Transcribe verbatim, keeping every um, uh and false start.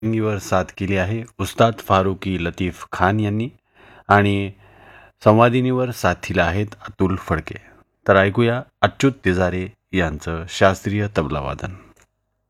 वर साथ केली आहे उस्ताद फारुकी लतीफ खान यांनी आणि संवादिनीवर साथीला आहेत अतुल फडके. तर ऐकूया अच्युत तिजारे यांचं शास्त्रीय तबला वादन.